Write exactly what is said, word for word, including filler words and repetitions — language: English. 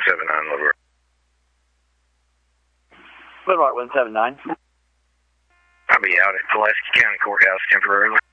seven nine, Little Rock. Little Rock one seven nine. I'll be out at Pulaski County Courthouse temporarily.